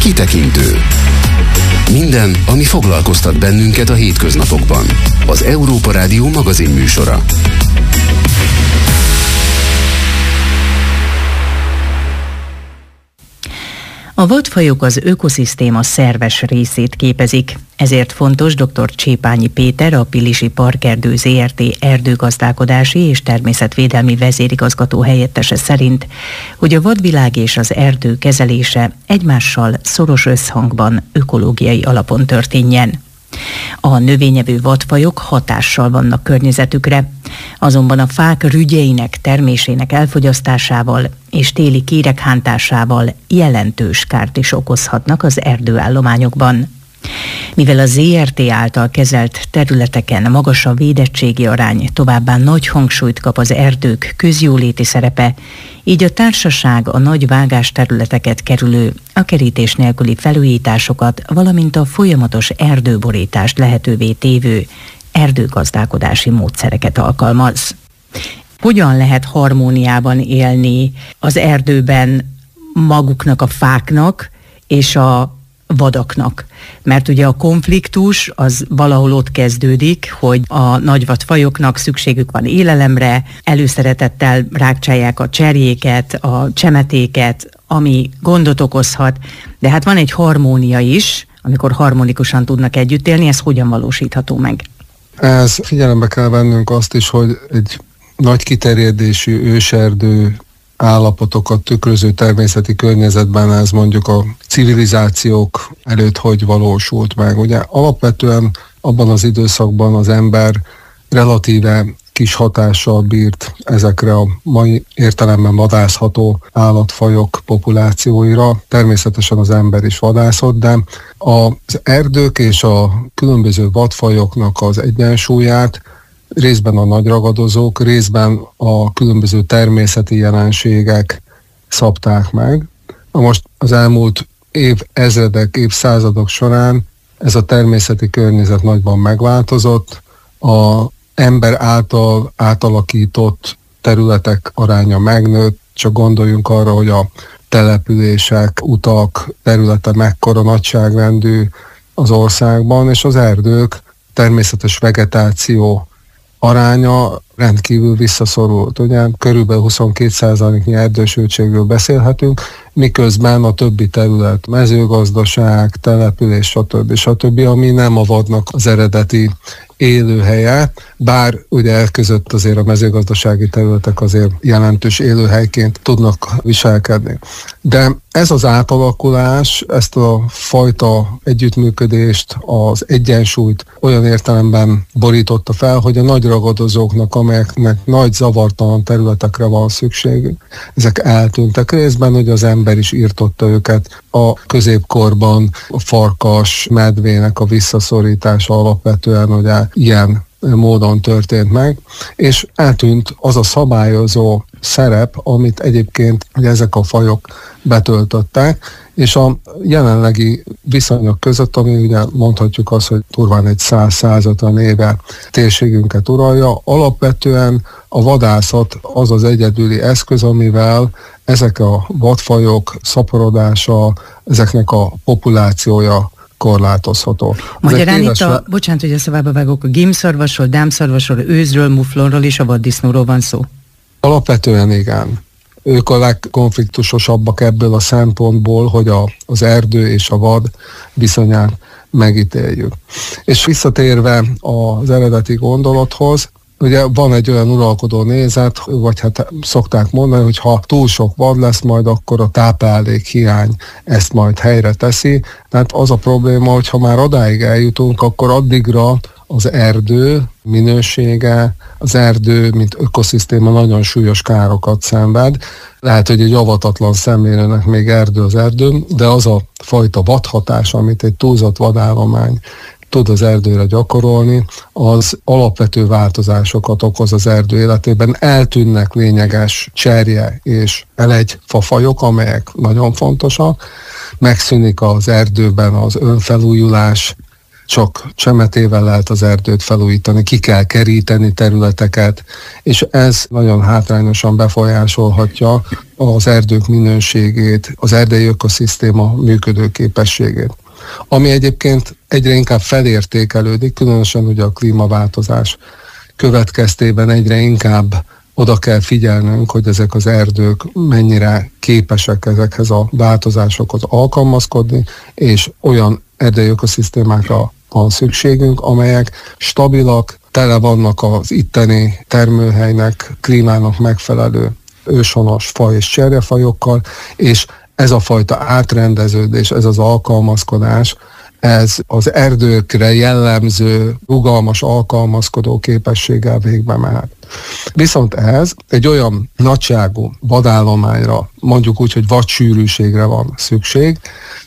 Kitekintő. Minden, ami foglalkoztat bennünket a hétköznapokban. Az Európa Rádió magazin műsora. A vadfajok az ökoszisztéma szerves részét képezik, ezért fontos dr. Csépányi Péter, a Pilisi Parkerdő Zrt. Erdőgazdálkodási és természetvédelmi vezérigazgató helyettese szerint, hogy a vadvilág és az erdő kezelése egymással szoros összhangban, ökológiai alapon történjen. A növényevő vadfajok hatással vannak környezetükre, azonban a fák rügyeinek termésének elfogyasztásával és téli kérek hántásával jelentős kárt is okozhatnak az erdőállományokban. Mivel a ZRT által kezelt területeken magas a védettségi arány, továbbá nagy hangsúlyt kap az erdők közjóléti szerepe, így a társaság a nagy vágásterületeket kerülő, a kerítés nélküli felújításokat, valamint a folyamatos erdőborítást lehetővé tévő erdőgazdálkodási módszereket alkalmaz. Hogyan lehet harmóniában élni az erdőben maguknak, a fáknak és a vadaknak? Mert ugye a konfliktus az valahol ott kezdődik, hogy a nagyvadfajoknak szükségük van élelemre, előszeretettel rágcsálják a cserjéket, a csemetéket, ami gondot okozhat, de hát van egy harmónia is, amikor harmonikusan tudnak együtt élni, ez hogyan valósítható meg? Ez figyelembe kell vennünk azt is, hogy egy nagy kiterjedésű őserdő állapotokat tükröző természeti környezetben ez mondjuk a civilizációk előtt hogy valósult meg. Ugye alapvetően abban az időszakban az ember relatíve kis hatással bírt ezekre a mai értelemben vadászható állatfajok populációira. Természetesen az ember is vadászott, de az erdők és a különböző vadfajoknak az egyensúlyát részben a nagy ragadozók, részben a különböző természeti jelenségek szabták meg. Most az elmúlt évezredek, évszázadok során ez a természeti környezet nagyban megváltozott, a ember által átalakított területek aránya megnőtt, csak gondoljunk arra, hogy a települések, utak területe mekkora nagyságrendű az országban, és az erdők természetes vegetáció aránya rendkívül visszaszorult. Ugye körülbelül 22%-nyi erdősültségről beszélhetünk, miközben a többi terület, mezőgazdaság, település, stb., ami nem a vadnak az eredeti élőhelye, bár ugye között azért a mezőgazdasági területek azért jelentős élőhelyként tudnak viselkedni. De ez az átalakulás, ezt a fajta együttműködést, az egyensúlyt olyan értelemben borította fel, hogy a nagy ragadozóknak, amelyeknek nagy zavartalan területekre van szükségük, ezek eltűntek részben, hogy az ember is írtotta őket. A középkorban a farkas, medvének a visszaszorítása alapvetően ugye ilyen módon történt meg, és eltűnt az a szabályozó szerep, amit egyébként ugye ezek a fajok betöltöttek, és a jelenlegi viszonyok között, ami ugye mondhatjuk azt, hogy durván egy 100-150 éve térségünket uralja, alapvetően a vadászat az az egyedüli eszköz, amivel ezek a vadfajok szaporodása, ezeknek a populációja korlátozható. Magyarán itt bocsánat, hogy a szavába vágok, a gímszarvasról, dámszarvasról, őzről, muflonról és a vaddisznóról van szó? Alapvetően igen. Ők a legkonfliktusosabbak ebből a szempontból, hogy az erdő és a vad viszonyát megítéljük. És visszatérve az eredeti gondolathoz, ugye van egy olyan uralkodó nézet, vagy hát szokták mondani, hogy ha túl sok vad lesz majd, akkor a táplálék hiány ezt majd helyre teszi. Tehát az a probléma, hogy ha már odáig eljutunk, akkor addigra az erdő minősége, az erdő, mint ökoszisztéma nagyon súlyos károkat szenved. Lehet, hogy egy avatatlan szemlélőnek még erdő az erdő, de az a fajta vadhatás, amit egy túlzott vadállomány tud az erdőre gyakorolni, az alapvető változásokat okoz az erdő életében. Eltűnnek lényeges cserje és elegyfafajok, amelyek nagyon fontosak. Megszűnik az erdőben az önfelújulás, csak csemetével lehet az erdőt felújítani, ki kell keríteni területeket, és ez nagyon hátrányosan befolyásolhatja az erdők minőségét, az erdei ökoszisztéma működőképességét. Ami egyébként egyre inkább felértékelődik, különösen ugye a klímaváltozás következtében egyre inkább oda kell figyelnünk, hogy ezek az erdők mennyire képesek ezekhez a változásokhoz alkalmazkodni, és olyan erdei ökoszisztémákra van szükségünk, amelyek stabilak, tele vannak az itteni termőhelynek, klímának megfelelő őshonos faj és cserjefajokkal, és ez a fajta átrendeződés, ez az alkalmazkodás, ez az erdőkre jellemző, rugalmas alkalmazkodó képességgel végbe mehet. Viszont ez egy olyan nagyságú vadállományra, mondjuk úgy, hogy vadsűrűségre van szükség,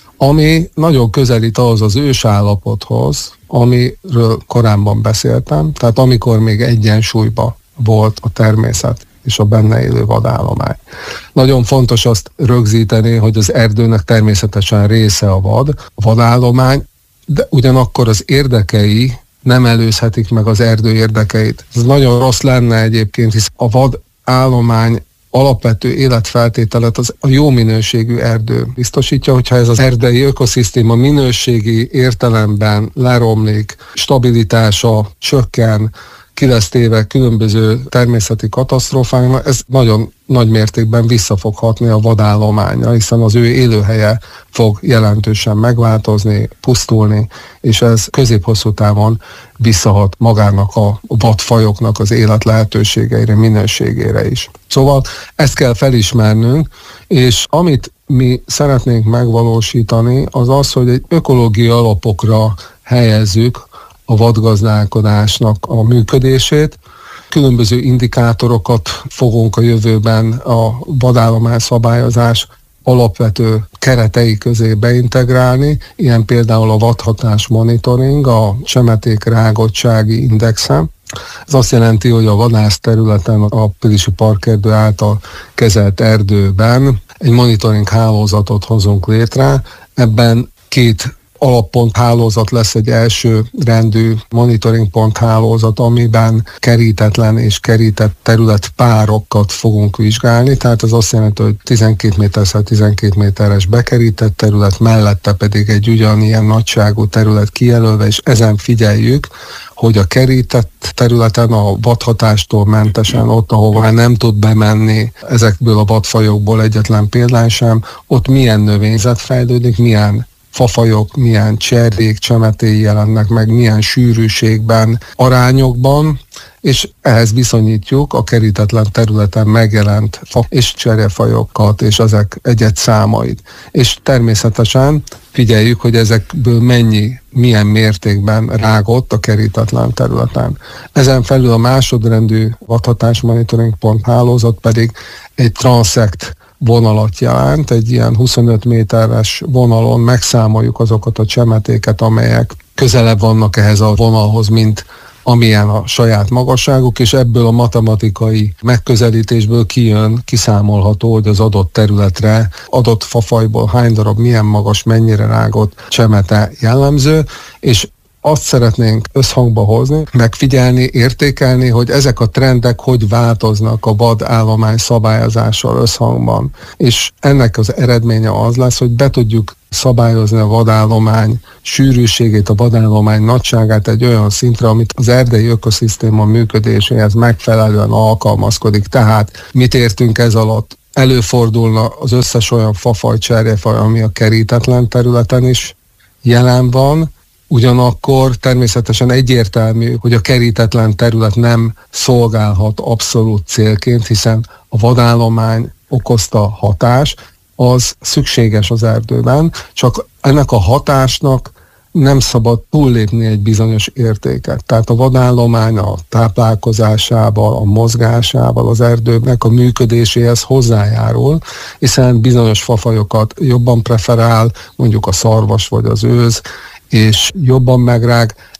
ami nagyon közelít ahhoz az ősállapothoz, amiről korábban beszéltem, tehát amikor még egyensúlyban volt a természet és a benne élő vadállomány. Nagyon fontos azt rögzíteni, hogy az erdőnek természetesen része a vadállomány, de ugyanakkor az érdekei nem előzhetik meg az erdő érdekeit. Ez nagyon rossz lenne egyébként, hisz a vadállomány alapvető életfeltételet az a jó minőségű erdő biztosítja, hogyha ez az erdei ökoszisztéma minőségi értelemben leromlik, stabilitása csökken, ki lesz téve különböző természeti katasztrófáknak, ez nagyon nagy mértékben vissza fog hatni a vadállományra, hiszen az ő élőhelye fog jelentősen megváltozni, pusztulni, és ez közép-hosszú távon visszahat magának a vadfajoknak az élet lehetőségeire, minőségére is. Szóval ezt kell felismernünk, és amit mi szeretnénk megvalósítani, az az, hogy egy ökológiai alapokra helyezzük a vadgazdálkodásnak a működését. Különböző indikátorokat fogunk a jövőben a vadállomány szabályozás alapvető keretei közé beintegrálni, ilyen például a vadhatás monitoring, a csemeték rágottsági indexen. Ez azt jelenti, hogy a vadász területen a Pilisi Parkerdő által kezelt erdőben egy monitoring hálózatot hozunk létre. Ebben 2 alappont hálózat lesz, egy első rendű monitoring pont hálózat, amiben kerítetlen és kerített területpárokat fogunk vizsgálni, tehát az azt jelenti, hogy 12 méter 12 méteres bekerített terület, mellette pedig egy ugyanilyen nagyságú terület kijelölve, és ezen figyeljük, hogy a kerített területen a vadhatástól mentesen, ott, ahova nem tud bemenni ezekből a vadfajokból egyetlen példány sem, ott milyen növényzet fejlődik, milyen fafajok, milyen cserjék, csemetéi jelennek meg, milyen sűrűségben, arányokban, és ehhez viszonyítjuk a kerítetlen területen megjelent fa és cserjefajokat, és ezek egyet számait. És természetesen figyeljük, hogy ezekből milyen mértékben rágott a kerítetlen területen. Ezen felül a másodrendű vadhatás monitoring pont hálózat pedig egy transzekt vonalat jelent, egy ilyen 25 méteres vonalon megszámoljuk azokat a csemetéket, amelyek közelebb vannak ehhez a vonalhoz, mint amilyen a saját magasságuk, és ebből a matematikai megközelítésből kiszámolható, hogy az adott területre, adott fafajból hány darab, milyen magas, mennyire rágott csemete jellemző, és azt szeretnénk összhangba hozni, megfigyelni, értékelni, hogy ezek a trendek hogy változnak a vadállomány szabályozással összhangban. És ennek az eredménye az lesz, hogy be tudjuk szabályozni a vadállomány sűrűségét, a vadállomány nagyságát egy olyan szintre, amit az erdei ökoszisztéma működéséhez megfelelően alkalmazkodik. Tehát mit értünk ez alatt? Előfordulna az összes olyan fafaj, cserjefaj, ami a kerítetlen területen is jelen van, ugyanakkor természetesen egyértelmű, hogy a kerítetlen terület nem szolgálhat abszolút célként, hiszen a vadállomány okozta hatás, az szükséges az erdőben, csak ennek a hatásnak nem szabad túllépni egy bizonyos értéket. Tehát a vadállomány a táplálkozásával, a mozgásával az erdőnek a működéséhez hozzájárul, hiszen bizonyos fafajokat jobban preferál, mondjuk a szarvas vagy az őz, és jobban megrág,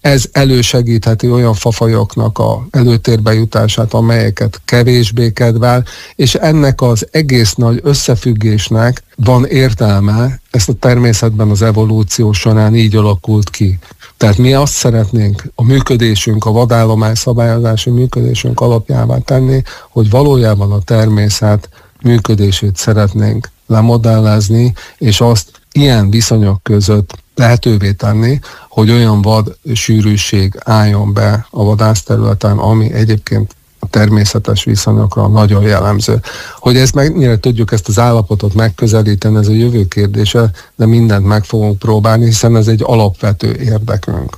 Ez elősegítheti olyan fafajoknak a előtérbe jutását, amelyeket kevésbé kedvel, és ennek az egész nagy összefüggésnek van értelme, ezt a természetben az evolúció során így alakult ki. Tehát mi azt szeretnénk a működésünk, a vadállomány szabályozási működésünk alapjává tenni, hogy valójában a természet működését szeretnénk lemodellezni, és azt ilyen viszonyok között lehetővé tenni, hogy olyan vad sűrűség álljon be a vadászterületen, ami egyébként a természetes viszonyokra nagyon jellemző. Hogy ezt mennyire tudjuk ezt az állapotot megközelíteni, ez a jövő kérdése, de mindent meg fogunk próbálni, hiszen ez egy alapvető érdekünk.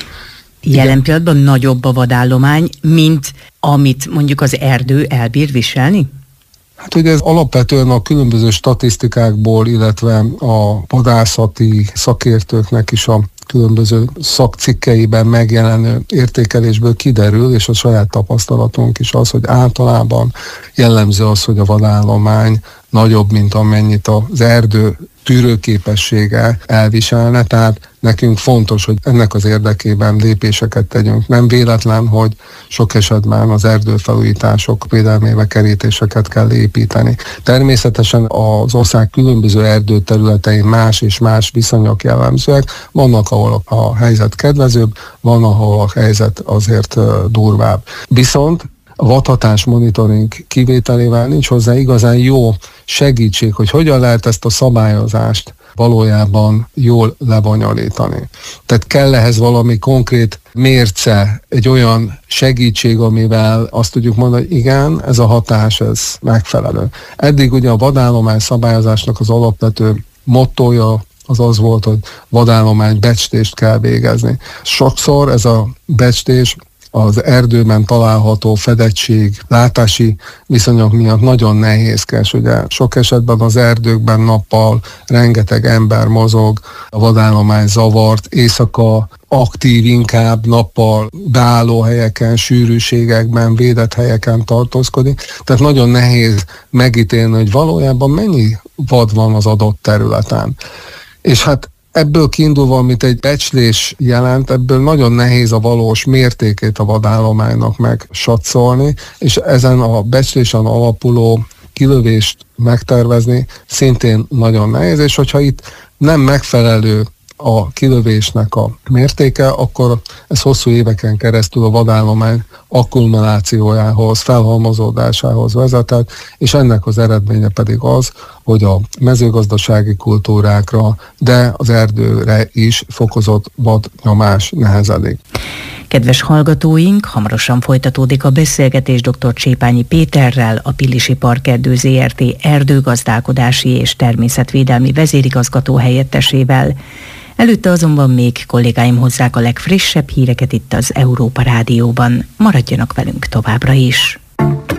Jelen pillanatban nagyobb a vadállomány, mint amit mondjuk az erdő elbír viselni? Hát ugye ez alapvetően a különböző statisztikákból, illetve a vadászati szakértőknek is a különböző szakcikkeiben megjelenő értékelésből kiderül, és a saját tapasztalatunk is az, hogy általában jellemző az, hogy a vadállomány nagyobb, mint amennyit az erdő tűrőképessége elviselne, tehát nekünk fontos, hogy ennek az érdekében lépéseket tegyünk. Nem véletlen, hogy sok esetben az erdőfelújítások védelmébe kerítéseket kell építeni. Természetesen az ország különböző erdőterületein más és más viszonyok jellemzőek. Vannak, ahol a helyzet kedvezőbb, van, ahol a helyzet azért durvább. Viszont a vadhatás monitoring kivételével nincs hozzá igazán jó segítség, hogy hogyan lehet ezt a szabályozást valójában jól lebonyolítani. Tehát kell ehhez valami konkrét mérce, egy olyan segítség, amivel azt tudjuk mondani, hogy igen, ez a hatás, ez megfelelő. Eddig ugye a vadállomány szabályozásnak az alapvető mottója az volt, hogy vadállomány becstést kell végezni. Sokszor ez a becslés az erdőben található fedettség, látási viszonyok miatt nagyon nehézkes. Ugye sok esetben az erdőkben nappal rengeteg ember mozog, a vadállomány zavart, éjszaka aktív, inkább nappal beálló helyeken, sűrűségekben, védett helyeken tartózkodik. Tehát nagyon nehéz megítélni, hogy valójában mennyi vad van az adott területen. És hát ebből kiindulva, amit egy becslés jelent, ebből nagyon nehéz a valós mértékét a vadállománynak megsatszolni, és ezen a becslésen alapuló kilövést megtervezni szintén nagyon nehéz, és hogyha itt nem megfelelő a kilövésnek a mértéke, akkor ez hosszú éveken keresztül a vadállomány akkumulációjához, felhalmozódásához vezetett, és ennek az eredménye pedig az, hogy a mezőgazdasági kultúrákra, de az erdőre is fokozott vadnyomás nehezedik. Kedves hallgatóink, hamarosan folytatódik a beszélgetés dr. Csépányi Péterrel, a Pilisi Parkerdő Zrt. Erdőgazdálkodási és természetvédelmi vezérigazgató helyettesével. Előtte azonban még kollégáim hozzák a legfrissebb híreket itt az Európa Rádióban. Maradjanak velünk továbbra is!